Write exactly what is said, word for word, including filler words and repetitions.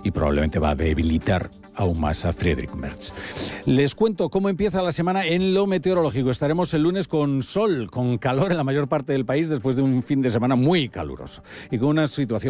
y probablemente va a debilitar aún más a Friedrich Merz. Les cuento cómo empieza la semana en lo meteorológico. Estaremos el lunes con sol, con calor en la mayor parte del país después de un fin de semana muy caluroso y con una situación